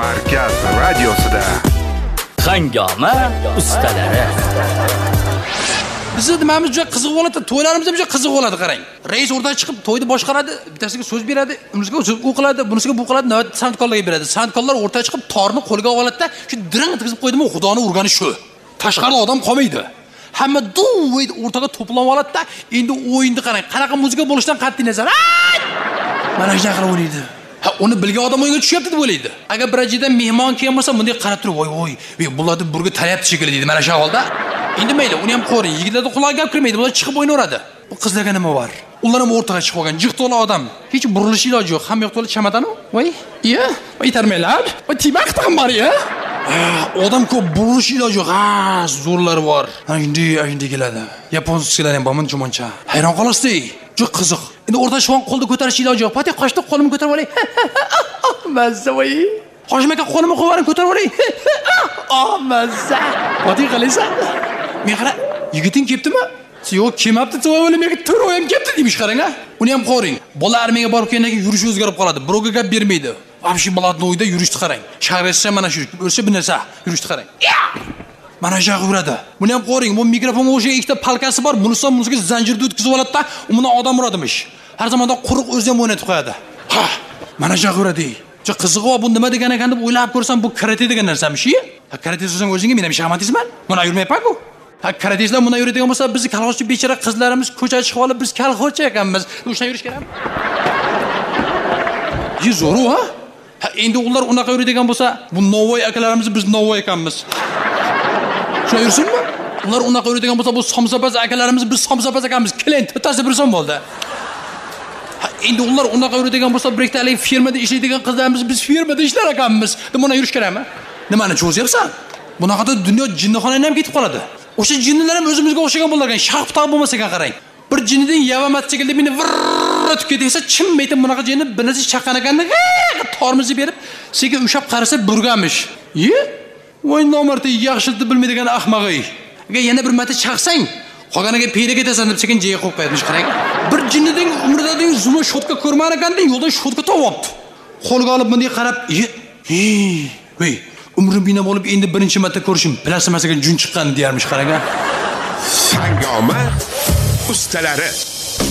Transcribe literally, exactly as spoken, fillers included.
Markaz radiosida Hangoma ustalari. Bizni nimamiz juda qiziq bo'ladi, to'ylarimiz ham juda qiziq bo'ladi, qarang. Rais o'rtaga chiqib to'yni boshqaradi, bittasiga so'z beradi, unisiga u qiladi, bunisiga bu qiladi, navbat san'atkorlarga beradi. San'atkorlar o'rtaga chiqib torni qo'lga oladi-da, shu dirang etkizib qo'ydimi, Xudoni urgani shu. Tashqarida odam qolmaydi. Hamma duv o'rtaga to'planib oladi-da, endi o'yinni qarang, qanaqa muzika bo'lishidan qat'iy nazar. Mana shunaqa qilib o'ynaydi. Ha, uni bilgan odam o'yinga tushyapti deb o'ylaydi. Agar birajida mehmon kelgan bo'lsa, bunday qarab turib, voy voy, bularni burga taryapti shekilli deydi. Mana shu holda. Endi mayli, uni ham qo'ring. Yigitlarda quloq gap kirmaydi. Bular chiqib o'ynaveradi. Bu qizlarga nima bor? Ular ham o'rtaga chiqib qolgan. Jiqto'la odam. Hech burilish iloji yo'q. Hamma yoq to'la chamadanu. Voy, iya, yetarmaylar. Voy, timakta ham bor ya. Odam ko'p burilish iloji yo'q. Ha, zo'rlari bor. Endi, endi keladi. Yaponskilar ham bormi cho'moncha. Hayron qolasizday. Juda qiziq. Endi o'rta shivon qo'lda ko'tarish iloji yo'q. Patay qoshda qo'limni ko'tarib olay. Mazza voy. Qoshim aka qo'limni qo'yib ko'tarib olay. Oh, mazza. Patay qalaysan? Men qara, yigiting kelibdimi? Yo'q, kelmabdi, to'g'ri menga to'g'ri ham kelibdi deymish qarang a. Uni ham qo'ring. Bola armiyaga borib kelgandan keyin yurishi o'zgarib qoladi. Birovga gap bermaydi. Vobshi bolatni o'yda yurishni qarang. Shahresa mana shu, o'lsa bir narsa, yurishni qarang. Mana shu yuradi. Buni ham qo'ring. Bu mikrofonga o'sha ikkita palkasi bor. Bunisi ham bunisiga zanjirda o'tkazib oladi-da, uni odam uradimish. Har zamonda quruq o'zi ham o'ynatib qo'yadi. Ha, mana shu yuradi. Juda qiziq va bu nima degan ekan deb o'ylab ko'rsam, bu karate degan narsamish-ku. Ha, karate desang o'zingga men ham shaxmatizman. Buni yurmayapman-ku. Ha, karateslar buni yuradigan bo'lsa, biz kolxozchi bechara qizlarimiz ko'chaga chiqib olib, biz kolxozchi ekanmiz. O'sha yurish kerakmi? Yi zo'ru ha? Ha, endi ular unaqa yuradigan bo'lsa, bu Novvoy akalarimiz, biz Novvoy ekanmiz. Shunday yursinmi? Ular unaqa yuradigan bo'lsa, bu Somsapaz akalarimiz, biz Somsapaz ekanmiz. Kelin, to'tasi bir som bo'ldi. Ha, endi ular unaqa yuradigan bo'lsa, Brektalik firmada ishlaydigan qizlarimiz, biz firmada ishlar ekanmiz. Deb buni yurish kerakmi? Nimani cho'zyapsan? Bunaqada dunyo jinnixonaga ham ketib qoladi. O'sha jinnilar ham o'zimizga o'xshagan bo'lar ekan, sharq tog' bo'lmasa ekan qarang. Bir jinnining yavamat chekildi, meni virratib ketsa, chimmaydi bunaqa jinni bir narsa chaqqan ekanda, tormizni berib, senga ushab qarasa burganmish. Yi? Voy nomarta yaxshilni bilmaydigan ahmoq-ey. Agar yana bir marta chaqsang, qolganiga peyda ketasan deb sekin jiga qo'yib qo'yamish qarang. Bir jinnining umridagi zuma shotka ko'rmagan ekanda, yo'lda shotka topibdi. Qo'lga olib bunday qarab, "Hi, voy, umrim bino bo'lib endi birinchi marta ko'rishim, plasmasiga jun chiqqan" deyarmish qarang. Hangoma ustalari.